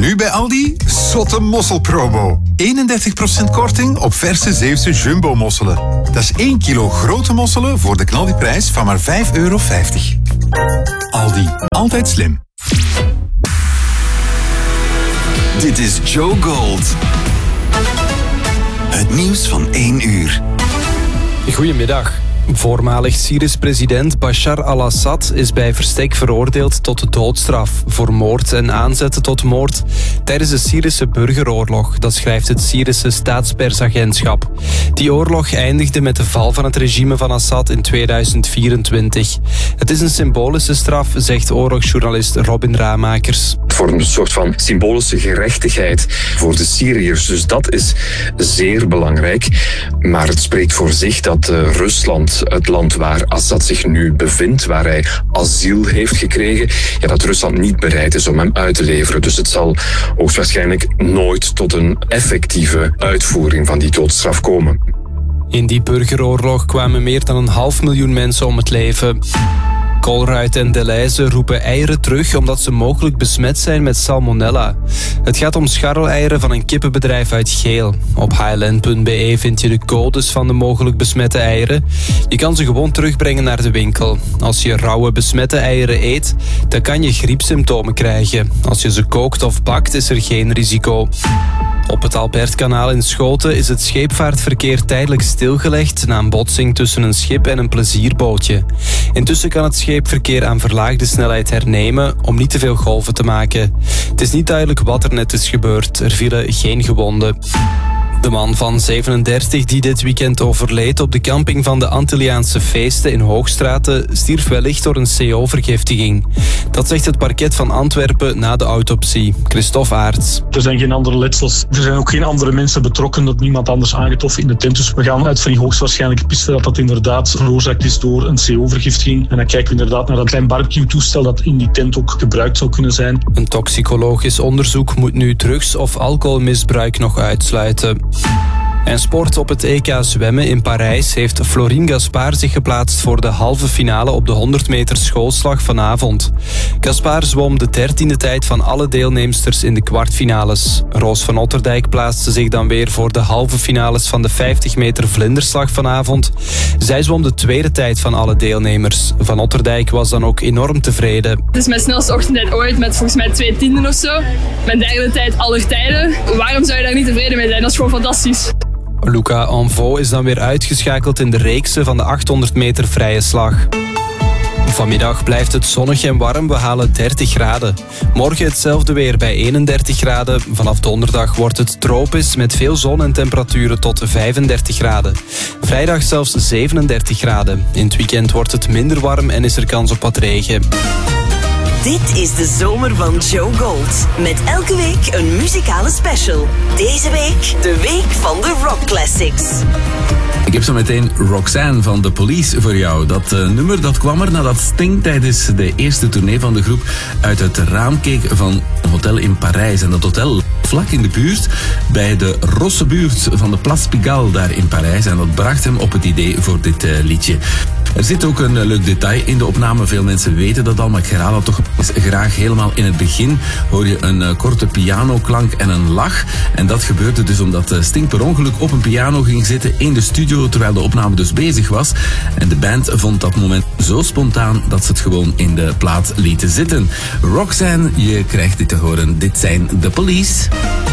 Nu bij Aldi, zotte mosselpromo. 31% korting op verse Zeeuwse jumbo-mosselen. Dat is 1 kilo grote mosselen voor de knaldiprijs van maar €5,50. Aldi, altijd slim. Dit is Joe Gold. Het nieuws van 1 uur. Goedemiddag. Voormalig Syrisch president Bashar al-Assad is bij verstek veroordeeld tot de doodstraf voor moord en aanzetten tot moord tijdens de Syrische burgeroorlog. Dat schrijft het Syrische staatspersagentschap. Die oorlog eindigde met de val van het regime van Assad in 2024. Het is een symbolische straf, zegt oorlogsjournalist Robin Ramakers. Het vormt een soort van symbolische gerechtigheid voor de Syriërs. Dus dat is zeer belangrijk. Maar het spreekt voor zich dat Rusland, het land waar Assad zich nu bevindt, waar hij asiel heeft gekregen, dat Rusland niet bereid is om hem uit te leveren. Dus het zal hoogstwaarschijnlijk nooit tot een effectieve uitvoering van die doodstraf komen. In die burgeroorlog kwamen meer dan 500.000 mensen om het leven. Colruyt en Delhaize roepen eieren terug omdat ze mogelijk besmet zijn met salmonella. Het gaat om scharreleieren van een kippenbedrijf uit Geel. Op hln.be vind je de codes van de mogelijk besmette eieren. Je kan ze gewoon terugbrengen naar de winkel. Als je rauwe besmette eieren eet, dan kan je griepsymptomen krijgen. Als je ze kookt of bakt, is er geen risico. Op het Albertkanaal in Schoten is het scheepvaartverkeer tijdelijk stilgelegd na een botsing tussen een schip en een plezierbootje. Intussen kan het scheepverkeer aan verlaagde snelheid hernemen om niet te veel golven te maken. Het is niet duidelijk wat er net is gebeurd. Er vielen geen gewonden. De man van 37 die dit weekend overleed op de camping van de Antilliaanse feesten in Hoogstraten stierf wellicht door een CO-vergiftiging. Dat zegt het parket van Antwerpen na de autopsie. Christophe Aerts. Er zijn geen andere letsels. Er zijn ook geen andere mensen betrokken. Dat niemand anders aangetroffen in de tent. Dus we gaan uit van die hoogstwaarschijnlijke piste dat inderdaad veroorzaakt is door een CO-vergiftiging. En dan kijken we inderdaad naar dat klein barbecue-toestel dat in die tent ook gebruikt zou kunnen zijn. Een toxicologisch onderzoek moet nu drugs- of alcoholmisbruik nog uitsluiten. En sport op het EK zwemmen in Parijs heeft Florine Gaspard zich geplaatst voor de halve finale op de 100 meter schoolslag vanavond. Gaspard zwom de 13e tijd van alle deelnemsters in de kwartfinales. Roos van Otterdijk plaatste zich dan weer voor de halve finales van de 50 meter vlinderslag vanavond. Zij zwom de tweede tijd van alle deelnemers. Van Otterdijk was dan ook enorm tevreden. Het is mijn snelste ochtendtijd ooit met volgens mij 2/10 of zo. Mijn derde tijd aller tijden. Waarom zou je daar niet tevreden mee zijn? Dat is gewoon fantastisch. Luca Anvaux is dan weer uitgeschakeld in de reekse van de 800 meter vrije slag. Vanmiddag blijft het zonnig en warm, we halen 30 graden. Morgen hetzelfde weer bij 31 graden. Vanaf donderdag wordt het tropisch met veel zon en temperaturen tot 35 graden. Vrijdag zelfs 37 graden. In het weekend wordt het minder warm en is er kans op wat regen. Dit is de zomer van Joe Gold. Met elke week een muzikale special. Deze week de week van de Rock Classics. Ik heb zo meteen Roxanne van The Police voor jou. Dat nummer dat kwam er nadat Sting tijdens de eerste tournee van de groep uit het raam keek van een hotel in Parijs. En dat hotel vlak in de buurt bij de Rosse buurt van de Place Pigalle daar in Parijs. En dat bracht hem op het idee voor dit liedje. Er zit ook een leuk detail in de opname. Veel mensen weten dat al, maar ik herhaal dat toch graag. Helemaal in het begin hoor je een korte pianoklank en een lach. En dat gebeurde dus omdat Sting per ongeluk op een piano ging zitten in de studio terwijl de opname dus bezig was. En de band vond dat moment zo spontaan dat ze het gewoon in de plaat lieten zitten. Roxanne, je krijgt dit te horen. Dit zijn The Police.